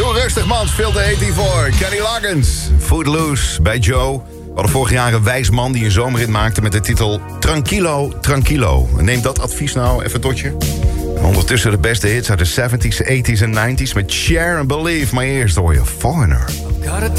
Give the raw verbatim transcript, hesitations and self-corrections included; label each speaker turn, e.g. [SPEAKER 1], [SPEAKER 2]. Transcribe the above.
[SPEAKER 1] Doe rustig, man. Veel te heet hiervoor. Kenny Loggins. Footloose bij Joe. We hadden vorig jaar een wijs man die een zomerrit maakte met de titel Tranquilo, Tranquilo. Neem dat advies nou even tot je. Ondertussen de beste hits uit de zeventies, tachtiger en negentiger met Share and Believe. Maar eerst hoor je Foreigner.
[SPEAKER 2] Got a